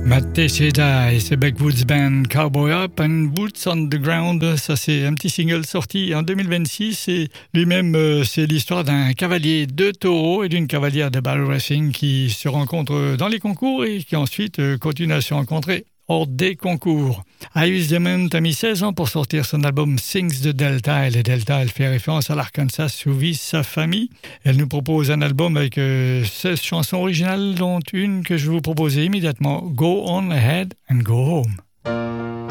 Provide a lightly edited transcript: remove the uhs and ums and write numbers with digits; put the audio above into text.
Matt Teixeira et ses Backwoods Band Cowboy Up and Boots on the Ground, ça c'est un petit single sorti en 2026 et lui-même c'est l'histoire d'un cavalier de taureau et d'une cavalière de barrel racing qui se rencontrent dans les concours et qui ensuite continuent à se rencontrer hors des concours. Iris Diamond a mis 16 ans pour sortir son album Sings de Delta. Et le Delta, elle fait référence à l'Arkansas où vit sa famille. Elle nous propose un album avec 16 chansons originales, dont une que je vais vous proposer immédiatement, Go On Ahead and Go Home.